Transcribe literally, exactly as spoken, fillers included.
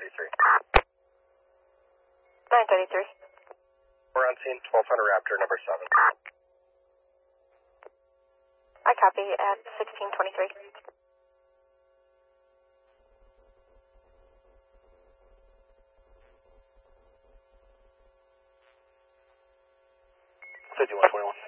thirty-three. nine thirty-three. We're on scene, twelve hundred Raptor, number seven. I copy at sixteen twenty-three. fifty-one twenty-one.